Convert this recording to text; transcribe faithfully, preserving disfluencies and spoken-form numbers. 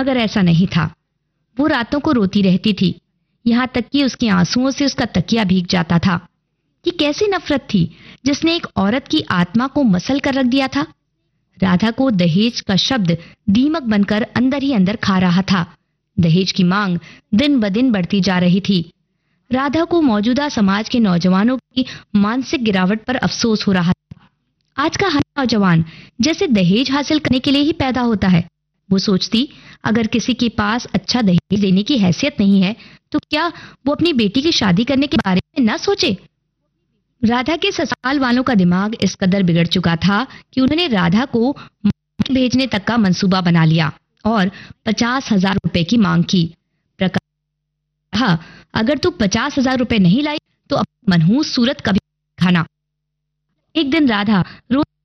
मगर ऐसा नहीं था। वो रातों को रोती रहती थी, यहाँ तक कि उसके आंसुओं से उसका तकिया भीग जाता था। ये कैसी नफरत थी जिसने एक औरत की आत्मा को मसल कर रख दिया था। राधा को दहेज का शब्द दीमक बनकर अंदर ही अंदर खा रहा था। दहेज की मांग दिन ब दिन बढ़ती जा रही थी। राधा को मौजूदा समाज के नौजवानों की मानसिक गिरावट पर अफसोस हो रहा था। आज का हर नौजवान जैसे दहेज हासिल करने के लिए ही पैदा होता है। वो सोचती, अगर किसी के पास अच्छा दहेज देने की हैसियत नहीं है तो क्या वो अपनी बेटी की शादी करने के बारे में न सोचे। राधा के ससुराल वालों का दिमाग इस कदर बिगड़ चुका था कि उन्होंने राधा को भेजने तक का मंसूबा बना लिया और पचास हजार रुपए की मांग की। प्रकाश, हाँ, अगर तू पचास हजार रुपए नहीं लाई तो अब मनहूस सूरत कभी खाना। एक दिन राधा रोज